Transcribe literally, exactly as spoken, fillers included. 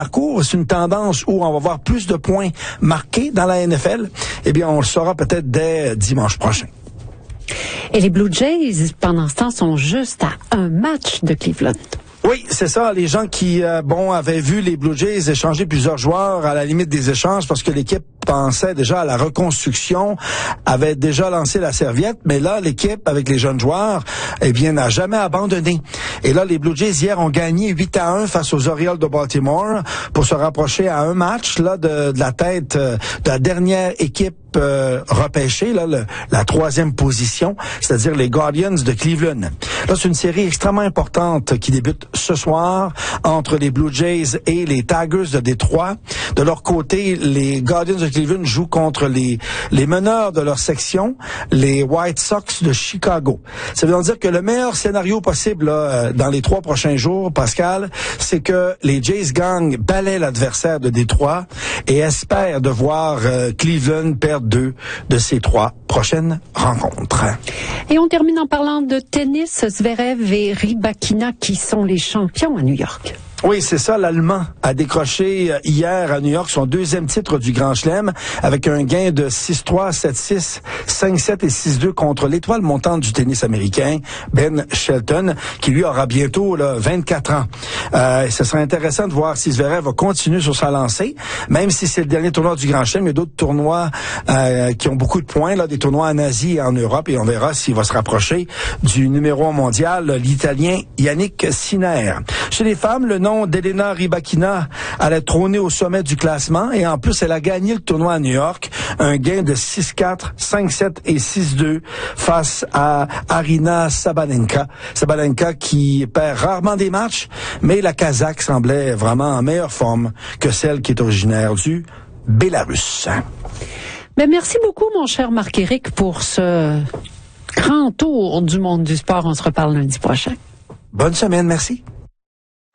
parcours, c'est une tendance où on va voir plus de points marqués dans la N F L. Eh bien, on le saura peut-être dès dimanche prochain. Et les Blue Jays, pendant ce temps, sont juste à un match de Cleveland. Oui, c'est ça. Les gens qui, euh, bon, avaient vu les Blue Jays échanger plusieurs joueurs à la limite des échanges parce que l'équipe pensait déjà à la reconstruction, avait déjà lancé la serviette, mais là, l'équipe, avec les jeunes joueurs, eh bien, n'a jamais abandonné. Et là, les Blue Jays, hier, ont gagné huit à un face aux Orioles de Baltimore pour se rapprocher à un match, là, de, de la tête euh, de la dernière équipe Euh, repêché, là, le, la troisième position, c'est-à-dire les Guardians de Cleveland. Là, c'est une série extrêmement importante qui débute ce soir entre les Blue Jays et les Tigers de Détroit. De leur côté, les Guardians de Cleveland jouent contre les, les meneurs de leur section, les White Sox de Chicago. Ça veut dire que le meilleur scénario possible là, dans les trois prochains jours, Pascal, c'est que les Jays Gang balaient l'adversaire de Détroit et espèrent de voir euh, Cleveland perdre deux de ces trois prochaines rencontres. Et on termine en parlant de tennis, Zverev et Rybakina qui sont les champions à New York. Oui, c'est ça. L'Allemand a décroché hier à New York son deuxième titre du Grand Chelem avec un gain de six trois, sept six, cinq sept et six deux contre l'étoile montante du tennis américain, Ben Shelton, qui lui aura bientôt là, vingt-quatre ans. Euh, ce sera intéressant de voir si Zverev va continuer sur sa lancée, même si c'est le dernier tournoi du Grand Chelem. Il y a d'autres tournois euh, qui ont beaucoup de points, là, des tournois en Asie et en Europe, et on verra s'il va se rapprocher du numéro un mondial, l'Italien Yannick Sinner. Chez les femmes, le nom d'Elena Rybakina allait trôner au sommet du classement et en plus, elle a gagné le tournoi à New York, un gain de six quatre, cinq sept et six deux face à Aryna Sabalenka. Sabalenka qui perd rarement des matchs, mais la Kazakh semblait vraiment en meilleure forme que celle qui est originaire du Bélarus. Ben, merci beaucoup, mon cher Marc-Éric, pour ce grand tour du monde du sport. On se reparle lundi prochain. Bonne semaine, merci.